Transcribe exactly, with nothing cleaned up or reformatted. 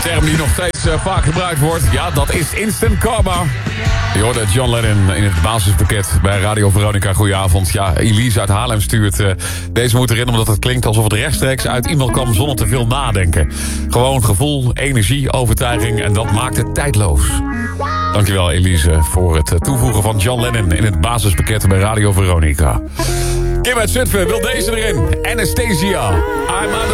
term die nog steeds uh, vaak gebruikt wordt. Ja, dat is instant karma. Je hoorde John Lennon in het basispakket bij Radio Veronica. Goedenavond. Ja, Elise uit Haarlem stuurt uh, deze moet erin... omdat het klinkt alsof het rechtstreeks uit iemand kwam zonder te veel nadenken. Gewoon gevoel, energie, overtuiging en dat maakt het tijdloos. Dankjewel Elise voor het toevoegen van John Lennon in het basispakket bij Radio Veronica. Kim uit Zutphen wil deze erin. Anastasia. I'm out of